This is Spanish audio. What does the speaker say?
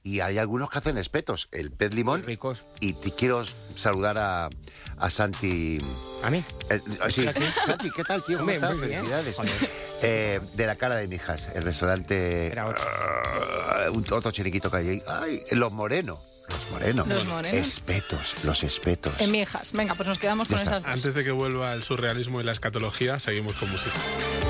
y hay algunos que hacen espetos. El pez limón. Ricos. Y te quiero saludar a Santi. ¿A mí? Sí, Santi, ¿qué tal, tío? ¿Cómo Hombre, estás? muy bien. Felicidades. De la cara de mi hijas, el restaurante. Era otro. Otro chiriquito que hay ahí. Ay, los morenos. Los morenos. Los espetos. En Mijas. Venga, pues nos quedamos Ya con está. esas dos. Antes de que vuelva el surrealismo y la escatología, seguimos con música.